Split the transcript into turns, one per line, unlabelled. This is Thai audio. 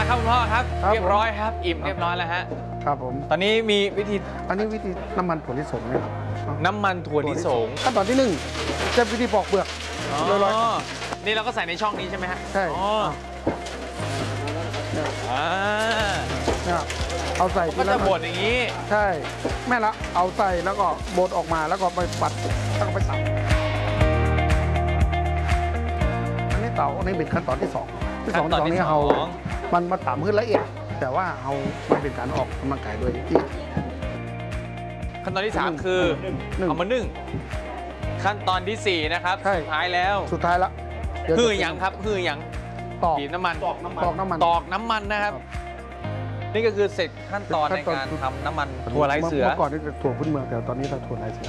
ครับคุณพ่อครับ
ครับ
เรียบร้อยครับ อิ่มเรียบร้อยแล้วฮะ
ครับผม
ตอนนี้มีวิธี
อันนี้วิธีน้ำมันถั่วลิสงเนี่ยครับ
น้ำมันถั่วลิสง
ขั้นตอนที่หนึ่งจะวิธีปอกเปลือก
อ๋อ
ร้อย
นี่เราก็ใส่ในช่องนี้ใช่ไหมฮะ
ใช่
อ๋อ
เนี่ย
อ่า
เนี่ยเอาใส่
ก็จะบดอย่างนี้
ใช่แม่ละเอาใส่แล้วก็บดออกมาแล้วก็ไปปัดแล้วก็ไปสับอันนี้เตาอันนี้เป็นขั้นตอนที่สองที่สอง
ขั้นตอนที่
นี้
สอง
เอามันมาต่ำขึ้นละเอียดแต่ว่าเอามันเป็นการออกกำลังกายด้วยที่
ขั้นตอนที่ 3 คือ
นึ่ง
เอามานึ่ง ขั้นตอนที่ 4 นะครับ
ใช่
สุดท้ายแล้ว
สุดท้ายละเดี๋ว
ฮือ
จะ
หยังครับฮือหยัง
ตอก
บีบน้ำมัน
ตอกน้ำมัน
ตอกน้ำมันนะครับ
ครับ
นี่ก็คือเสร็จขั้นตอนในการทำน้ำมันถั่วลายเสือ
เมื่อก่อนนี่เป็นถั่วพื้นเมืองแต่ตอนนี้เราถั่วลายเสือ